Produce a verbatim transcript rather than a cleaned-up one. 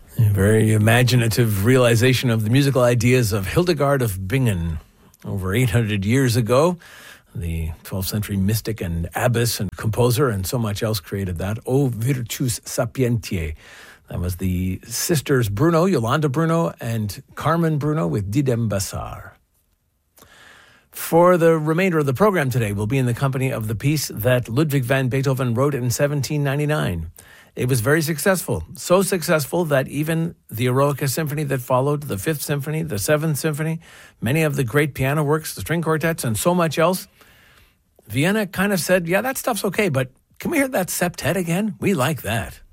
A very imaginative realization of the musical ideas of Hildegard of Bingen. Over eight hundred years ago, the twelfth century mystic and abbess and composer and so much else created that. O Virtus Sapientiae. That was the sisters Bruno, Yolanda Bruno, and Carmen Bruno with Didem Basar. For the remainder of the program today, we'll be in the company of the piece that Ludwig van Beethoven wrote in seventeen ninety-nine. It was very successful, so successful that even the Eroica Symphony that followed, the Fifth Symphony, the Seventh Symphony, many of the great piano works, the string quartets, and so much else, Vienna kind of said, yeah, that stuff's okay, but can we hear that septet again? We like that.